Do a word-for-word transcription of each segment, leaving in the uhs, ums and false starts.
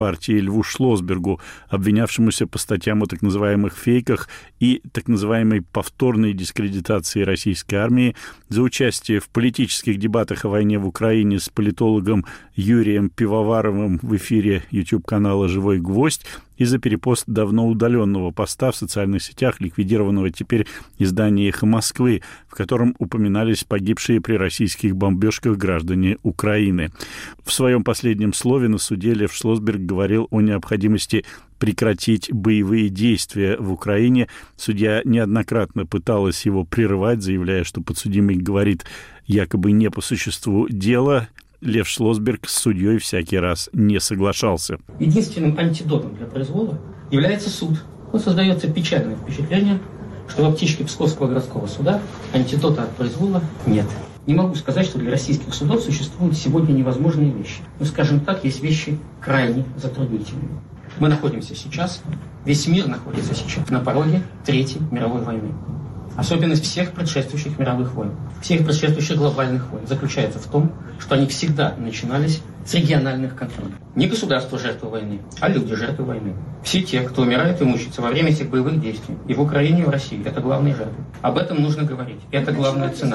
партии Льву Шлосбергу, обвинявшемуся по статьям о так называемых фейках и так называемой повторной дискредитации российской армии, за участие в политических дебатах о войне в Украине с политологом Юрием Пивоваровым в эфире YouTube-канала «Живой гвоздь» и за перепост давно удаленного поста в социальных сетях, ликвидированного теперь издания «Эхо Москвы», в котором упоминались погибшие при российских бомбежках граждане Украины. В своем последнем слове на суде Лев Шлосберг говорил о необходимости прекратить боевые действия в Украине. Судья неоднократно пыталась его прерывать, заявляя, что подсудимый говорит якобы не по существу дела. Лев Шлосберг с судьей всякий раз не соглашался. Единственным антидотом для произвола является суд. Но создается печальное впечатление, что в аптечке Псковского городского суда антидота от произвола нет. Не могу сказать, что для российских судов существуют сегодня невозможные вещи. Но, скажем так, есть вещи крайне затруднительные. Мы находимся сейчас, весь мир находится сейчас на пороге Третьей мировой войны. Особенность всех предшествующих мировых войн, всех предшествующих глобальных войн заключается в том, что они всегда начинались с региональных конфликтов. Не государство жертвы войны, а люди жертвы войны. Все те, кто умирает и мучится во время этих боевых действий, и в Украине, и в России, это главные жертвы. Об этом нужно говорить. Это главная цена.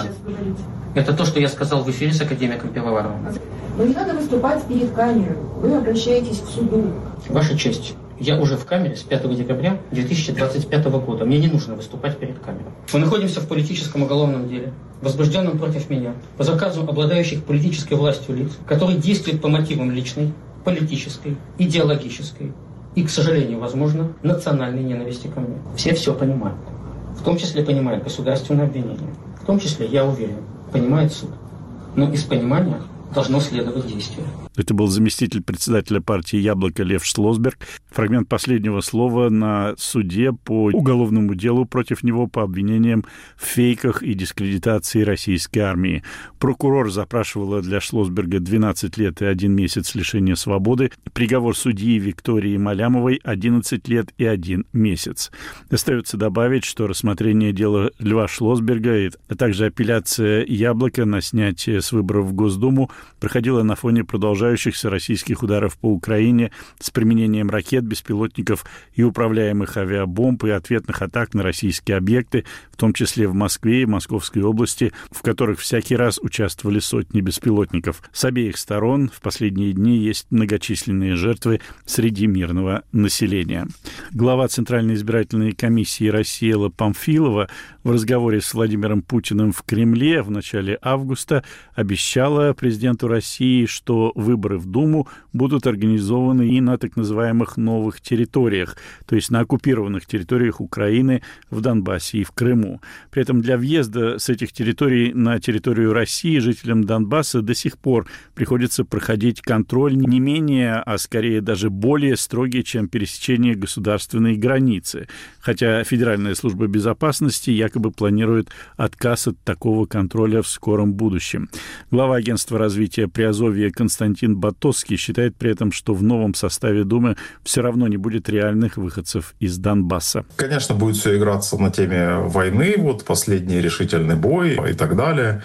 Это то, что я сказал в эфире с академиком Пивоваровым. Но не надо выступать перед камерой. Вы обращаетесь к суду. Ваша честь. Я уже в камере с пятого декабря две тысячи двадцать пятого года. Мне не нужно выступать перед камерой. Мы находимся в политическом уголовном деле, возбужденном против меня, по заказу обладающих политической властью лиц, которые действуют по мотивам личной, политической, идеологической и, к сожалению, возможно, национальной ненависти ко мне. Все все понимают. В том числе понимает государственное обвинение. В том числе, я уверен, понимает суд. Но из понимания должно следовать действие. Это был заместитель председателя партии «Яблоко» Лев Шлосберг. Фрагмент последнего слова на суде по уголовному делу против него по обвинениям в фейках и дискредитации российской армии. Прокурор запрашивала для Шлосберга двенадцать лет и один месяц лишения свободы. Приговор судьи Виктории Малямовой – одиннадцать лет и один месяц. Остается добавить, что рассмотрение дела Льва Шлосберга, а также апелляция «Яблока» на снятие с выборов в Госдуму проходила на фоне продолжающихся российских ударов по Украине с применением ракет, беспилотников и управляемых авиабомб и ответных атак на российские объекты, в том числе в Москве и Московской области, в которых всякий раз участвовали сотни беспилотников. С обеих сторон в последние дни есть многочисленные жертвы среди мирного населения. Глава Центральной избирательной комиссии России Элла Памфилова в разговоре с Владимиром Путиным в Кремле в начале августа обещала президенту России, что выборы в Думу будут организованы и на так называемых новых территориях, то есть на оккупированных территориях Украины, в Донбассе и в Крыму. При этом для въезда с этих территорий на территорию России жителям Донбасса до сих пор приходится проходить контроль не менее, а скорее даже более строгий, чем пересечение государственной границы. Хотя Федеральная служба безопасности якобы планирует отказ от такого контроля в скором будущем. Глава агентства развития Приазовья Константин Батоцкий считает при этом, что в новом составе Думы все равно не будет реальных выходцев из Донбасса. Конечно, будет все играться на теме войны, вот последний решительный бой и так далее.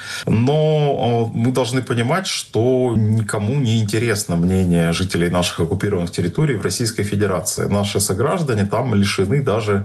Но мы должны понимать, что никому не интересно мнение жителей наших оккупированных территорий в Российской Федерации. Наши сограждане там лишены даже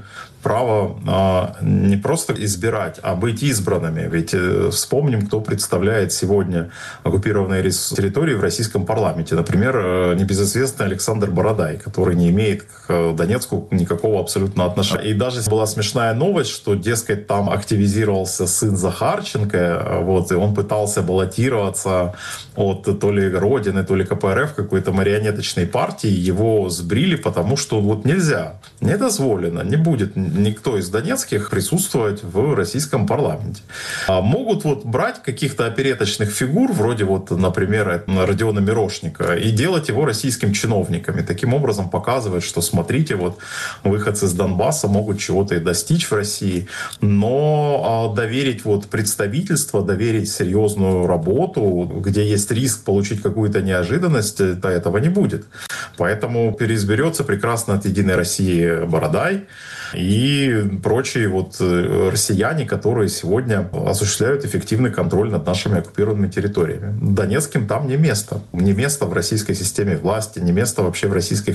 права не просто избирать, а быть избранными. Ведь вспомним, кто представляет сегодня оккупированные территории в российском парламенте. Например, небезызвестный Александр Бородай, который не имеет к Донецку никакого абсолютно отношения. И даже была смешная новость, что, дескать, там активизировался сын Захарченко, вот, и он пытался баллотироваться от то ли Родины, то ли ка пэ эр эф, какой-то марионеточной партии. Его сбрили, потому что вот нельзя, не дозволено, не будет никто из донецких присутствовать в российском парламенте. А могут вот брать каких-то опереточных фигур, вроде вот, например, Родиона Мирошника, и делать его российским чиновниками. Таким образом показывать, что смотрите, вот выходцы из Донбасса могут чего-то и достичь в России, но доверить вот представительство, доверить серьезную работу, где есть риск получить какую-то неожиданность, то этого не будет. Поэтому переизберется прекрасно от «Единой России» Бородай, и и прочие вот россияне, которые сегодня осуществляют эффективный контроль над нашими оккупированными территориями. Донецким там не место. Не место в российской системе власти, не место вообще в Российской